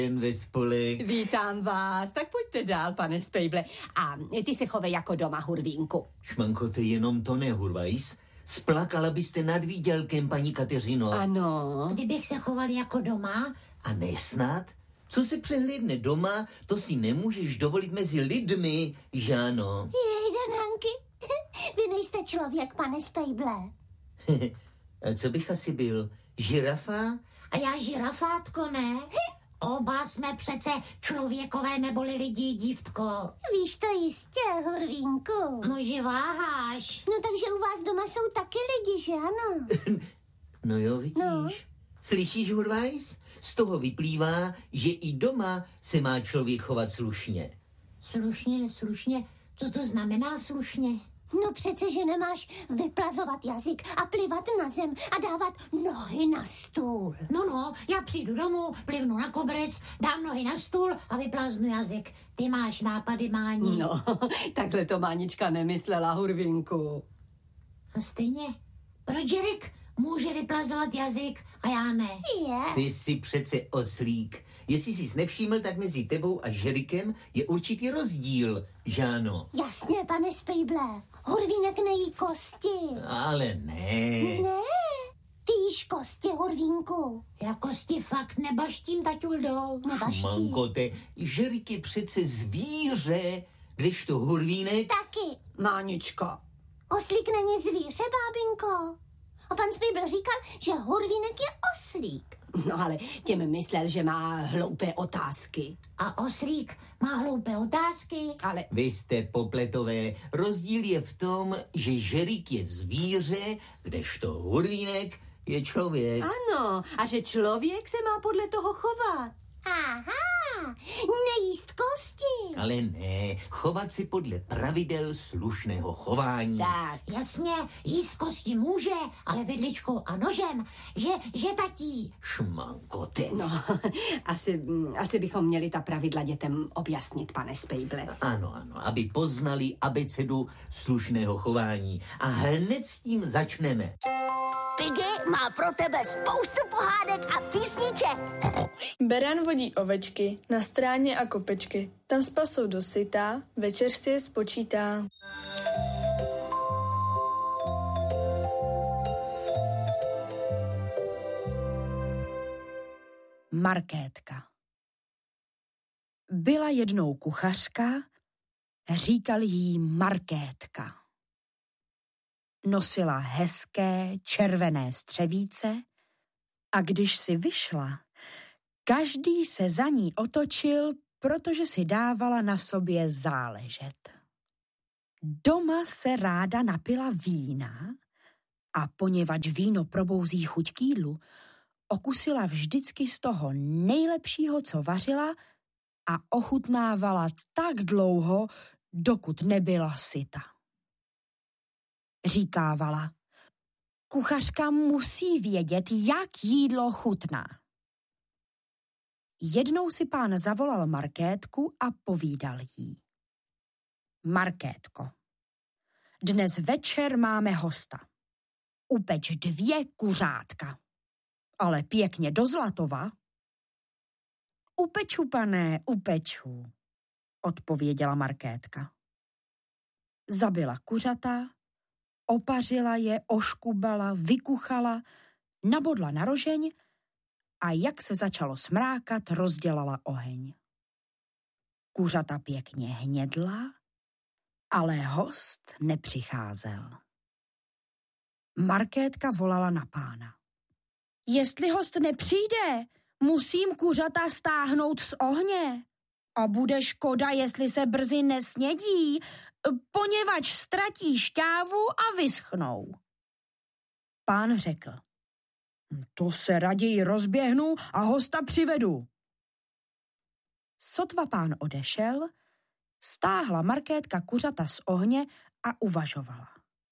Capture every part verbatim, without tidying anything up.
jen ve spolek. Vítám vás, tak pojďte dál, pane Spejble. A ty se chovej jako doma, Hurvínku. Šmankote, jenom to ne, Hurvajs. Splakala byste nad výdělkem, paní Kateřino. Ano. Kdybych se choval jako doma? A nesnad? Co se přehlédne doma, to si nemůžeš dovolit mezi lidmi, že ano? Jej, Danánky, vy nejste člověk, pane Spejble. A co bych asi byl? Žirafa? A já žirafátko, ne? Oba jsme přece člověkové neboli lidi, dívtko. Víš to jistě, Hurvínku. No, že váháš. No, takže u vás doma jsou taky lidi, že ano? No jo, vidíš. No. Slyšíš, Hurvajs? Z toho vyplývá, že i doma se má člověk chovat slušně. Slušně, slušně. Co to znamená slušně? No přece, že nemáš vyplazovat jazyk a plivat na zem a dávat nohy na stůl. No, no, já přijdu domů, plivnu na koberec, dám nohy na stůl a vypláznu jazyk. Ty máš nápady, Máni. No, takhle to Mánička nemyslela, Hurvínku. A stejně, proč Erik může vyplazovat jazyk a já ne? Je. Ty jsi přece oslík. Jestli jsi nevšiml, tak mezi tebou a Žerikem je určitý rozdíl, že ano? Jasně, pane Spejble. Hurvínek nejí kosti. Ale ne. Ne, ty jíš kosti, Hurvínku. Já kosti fakt nebaštím, taťuldo. Nebaštím. Mankote, Žerik je přece zvíře, kdežto Hurvínek... Taky. Mánička. Oslík není zvíře, bábinko. A pan Spejble říkal, že Hurvínek je oslík. No ale těm myslel, že má hloupé otázky. A oslík má hloupé otázky. Ale Vy jste popletové. Rozdíl je v tom, že Žerik je zvíře, kdežto Hurvínek je člověk. ano, a že člověk se má podle toho chovat. Aha, nejíst kosti. Ale ne, chovat si podle pravidel slušného chování. Tak. Jasně, jíst kosti může, ale vidličkou a nožem, že, že tatí. Šmankote. No, asi, mm, asi bychom měli ta pravidla dětem objasnit, pane Spejble. Ano, ano, aby poznali abecedu slušného chování. A hned s tím začneme. Piggy má pro tebe spoustu pohádek a písniček. Beran vodí ovečky na stráně a kopečky. Tam spasou dosytá, večer si je spočítá. Markétka. Byla jednou kuchařka, říkali jí Markétka. Nosila hezké červené střevíce a když si vyšla, každý se za ní otočil, protože si dávala na sobě záležet. Doma se ráda napila vína a poněvadž víno probouzí chuť k jídlu, okusila vždycky z toho nejlepšího, co vařila a ochutnávala tak dlouho, dokud nebyla syta. Říkávala, kuchařka musí vědět, jak jídlo chutná. Jednou si pán zavolal Markétku a povídal jí. Markétko, dnes večer máme hosta. Upeč dvě kuřátka. Ale pěkně do Zlatova. Upeču, pane, upeču, odpověděla Markétka. Zabila kuřata, opařila je, oškubala, vykuchala, nabodla na rožeň a jak se začalo smrákat, rozdělala oheň. Kuřata pěkně hnědla, ale host nepřicházel. Markétka volala na pána. Jestli host nepřijde, musím kuřata stáhnout z ohně. A bude škoda, jestli se brzy nesnědí, poněvadž ztratí šťávu a vyschnou. Pán řekl, to se raději rozběhnu a hosta přivedu. Sotva pán odešel, stáhla Markétka kuřata z ohně a uvažovala.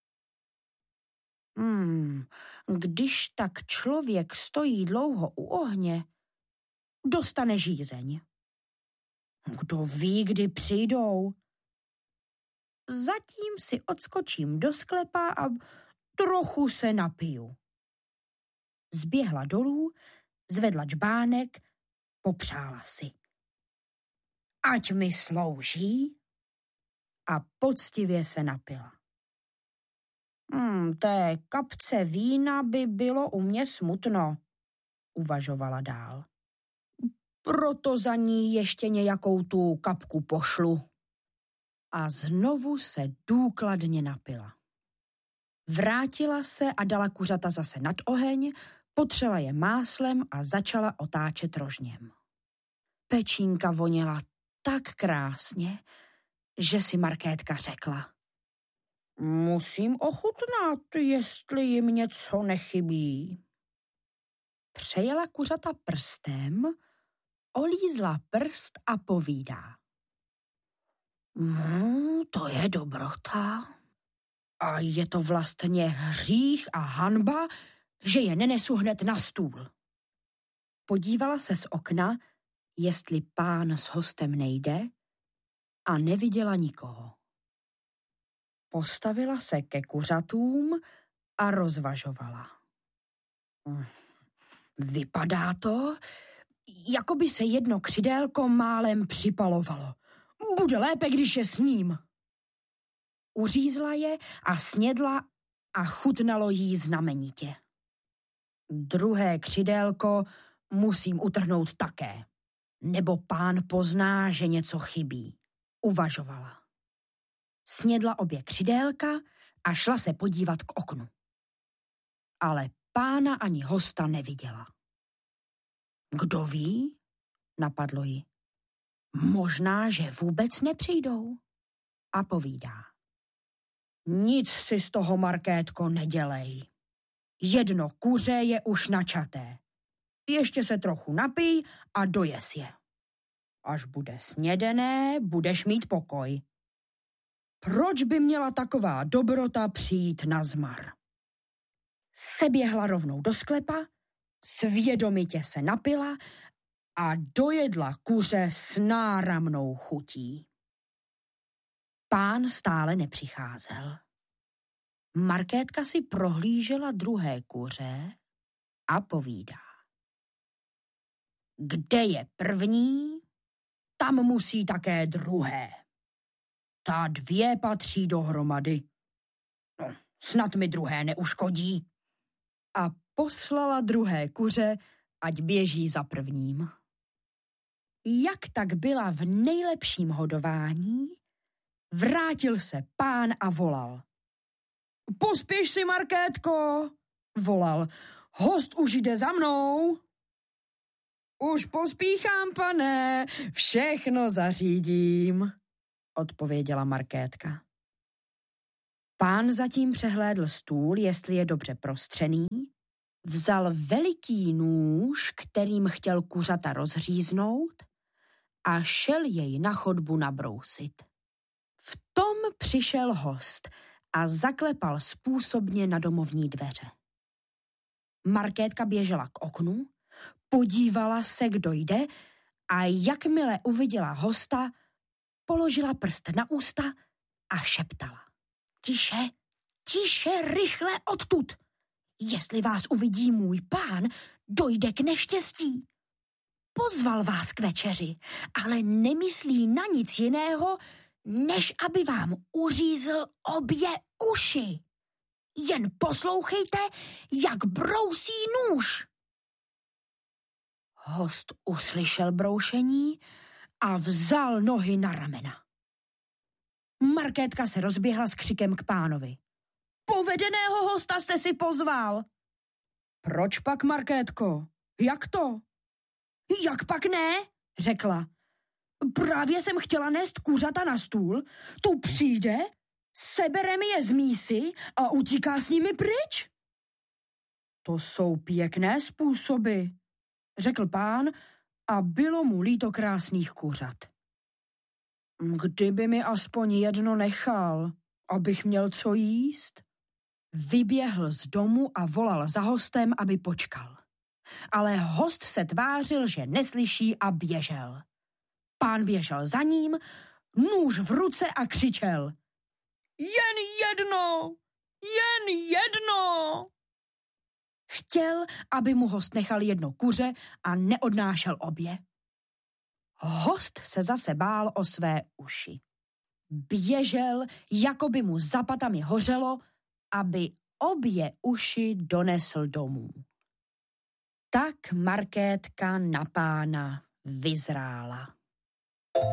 Hmm, když tak člověk stojí dlouho u ohně, dostane žízeň. Kdo ví, kdy přijdou? Zatím si odskočím do sklepa a trochu se napiju. Zběhla dolů, zvedla džbánek popřála si. Ať mi slouží, a poctivě se napila. Hmm, té kapce vína by bylo u mě smutno, uvažovala dál. Proto za ní ještě nějakou tu kapku pošlu. A znovu se důkladně napila. Vrátila se a dala kuřata zase nad oheň, potřela je máslem a začala otáčet rožněm. Pečínka voněla tak krásně, že si Markétka řekla: musím ochutnat, jestli jim něco nechybí. Přejela kuřata prstem, olízla prst a povídá: no, to je dobrota. A je to vlastně hřích a hanba, že je nenesu hned na stůl. Podívala se z okna, jestli pán s hostem nejde, a neviděla nikoho. Postavila se ke kuřatům a rozvažovala. Vypadá to, jako by se jedno křidélko málem připalovalo. Bude lépe, když je s ním. Uřízla je a snědla a chutnalo jí znamenitě. Druhé křidélko musím utrhnout také, nebo pán pozná, že něco chybí, uvažovala. Snědla obě křidélka a šla se podívat k oknu. Ale pána ani hosta neviděla. Kdo ví, napadlo ji. Možná, že vůbec nepřijdou. A povídá: nic si z toho, Markétko, nedělej. Jedno kuře je už načaté. Ještě se trochu napij a dojes je. Až bude snědené, budeš mít pokoj. Proč by měla taková dobrota přijít na zmar? Seběhla rovnou do sklepa, svědomitě se napila a dojedla kuře s náramnou chutí. Pán stále nepřicházel. Markétka si prohlížela druhé kuře a povídá: kde je první, tam musí také druhé. Ta dvě patří dohromady. No, snad mi druhé neuškodí. A poslala druhé kuře, ať běží za prvním. Jak tak byla v nejlepším hodování, vrátil se pán a volal: pospěš si, Markétko, volal, host už jde za mnou. Už pospíchám, pane, všechno zařídím, odpověděla Markétka. Pán zatím přehlédl stůl, jestli je dobře prostřený, vzal veliký nůž, kterým chtěl kuřata rozříznout, a šel jej na chodbu nabrousit. V tom přišel host a zaklepal způsobně na domovní dveře. Markétka běžela k oknu, podívala se, kdo jde, a jakmile uviděla hosta, položila prst na ústa a šeptala: tiše, tiše, rychle odtud. Jestli vás uvidí můj pán, dojde k neštěstí. Pozval vás k večeři, ale nemyslí na nic jiného, než aby vám uřízl obě uši. Jen poslouchejte, jak brousí nůž. Host uslyšel broušení a vzal nohy na ramena. Markétka se rozběhla s křikem k pánovi: povedeného hosta jste si pozval. Proč pak, Markétko? Jak to? Jak pak ne? Řekla. Právě jsem chtěla nést kuřata na stůl, tu přijde, sebere mi je z mísy a utíká s nimi pryč. To jsou pěkné způsoby, řekl pán, a bylo mu líto krásných kuřat. Kdyby mi aspoň jedno nechal, abych měl co jíst. Vyběhl z domu a volal za hostem, aby počkal. Ale host se tvářil, že neslyší, a běžel. Pán běžel za ním, nůž v ruce, a křičel: jen jedno, jen jedno! Chtěl, aby mu host nechal jedno kuře a neodnášel obě. Host se zase bál o své uši. Běžel, jako by mu za patami hořelo, aby obě uši donesl domů. Tak markétka na pána vyzrála.